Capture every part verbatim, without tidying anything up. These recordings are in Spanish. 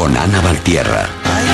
con Ana Valtierra.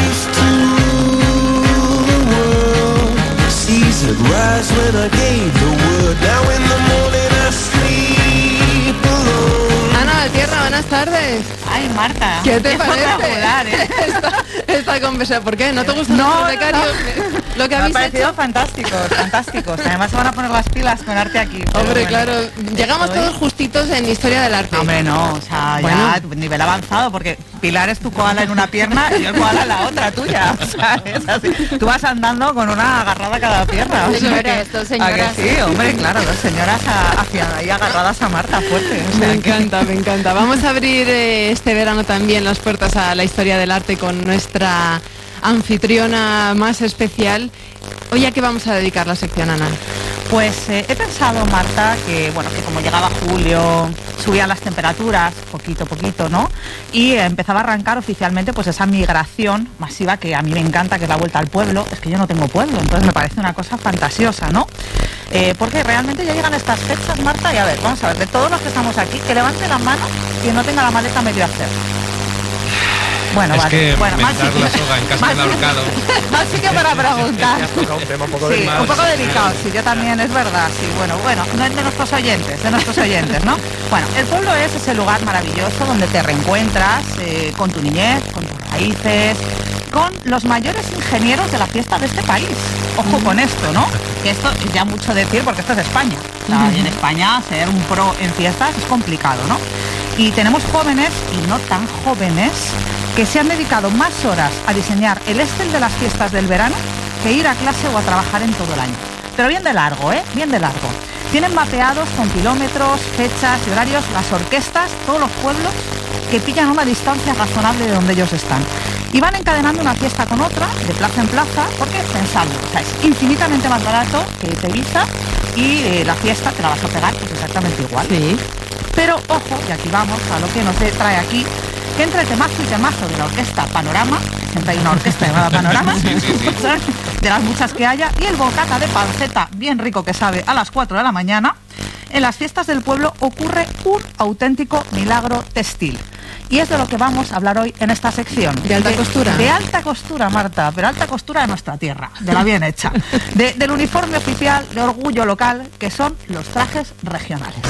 Ana Valtierra, buenas tardes. Ay, Marta. ¿Qué te es parece? espectacular, ¿eh? esta, esta conversación? ¿Por qué? ¿No te gustan No, los no, becarios? no. Lo que Me ha habéis parecido hecho. fantásticos, fantásticos. Además se van a poner las pilas con arte aquí. pero Hombre, bueno. claro. Llegamos Estoy- todos justitos en historia del arte. No, hombre, no, o sea, Bueno. ya nivel avanzado, porque Pilar es tu koala en una pierna y yo el koala en la otra tuya. O sea, es así. Tú vas andando con una agarrada a cada pierna. O sea, Señoras, que- dos ¿a señoras. que sí, hombre, claro, dos señoras a- hacia ahí agarradas a Marta fuerte. O sea, Me que- encanta, me encanta. Vamos a abrir eh, este verano también las puertas a la historia del arte con nuestra anfitriona más especial. Hoy, ¿a qué vamos a dedicar la sección, Ana? Pues eh, he pensado, Marta, que bueno, que como llegaba julio, subían las temperaturas, poquito a poquito, ¿no? Y eh, empezaba a arrancar oficialmente pues esa migración masiva que a mí me encanta, que es la vuelta al pueblo. Es que yo no tengo pueblo, entonces me parece una cosa fantasiosa, ¿no? Eh, porque realmente ya llegan estas fechas, Marta, y a ver, vamos a ver, de todos los que estamos aquí, que levante la mano quien no tenga la maleta medio a hacer. Bueno, es vale. que bueno, más meditar sitio- la soga en casa más del ahorcado. Más sitio para preguntar. Ya has tocado un tema un poco Sí, delicado. un poco delicado, sí, yo también, es verdad, sí, bueno, bueno, no es de nuestros oyentes, de nuestros oyentes, ¿no? Bueno, el pueblo es ese lugar maravilloso donde te reencuentras eh, con tu niñez, con tus raíces, con los mayores ingenieros de la fiesta de este país. Ojo con esto, ¿no? Que esto es ya mucho decir porque esto es España. O sea, y en España ser un pro en fiestas es complicado, ¿no? Y tenemos jóvenes y no tan jóvenes que se han dedicado más horas a diseñar el Excel de las fiestas del verano que ir a clase o a trabajar en todo el año. Pero bien de largo, ¿eh? Bien de largo. Tienen mapeados con kilómetros, fechas y horarios las orquestas, todos los pueblos que pillan una distancia razonable de donde ellos están. Y van encadenando una fiesta con otra, de plaza en plaza, porque pensando, o sea, es infinitamente más barato que te Ibiza y eh, la fiesta te la vas a pegar pues, exactamente igual. Sí. Pero ojo, y aquí vamos a lo que nos trae aquí, que entre temazo y temazo de la orquesta Panorama, siempre hay una orquesta llamada Panorama, ¿sabes? De las muchas que haya, y el bocata de panceta bien rico que sabe a las cuatro de la mañana, en las fiestas del pueblo ocurre un auténtico milagro textil. Y es de lo que vamos a hablar hoy en esta sección. ¿De alta costura? De alta costura, Marta, pero alta costura de nuestra tierra, de la bien hecha. De- del uniforme oficial de orgullo local, que son los trajes regionales.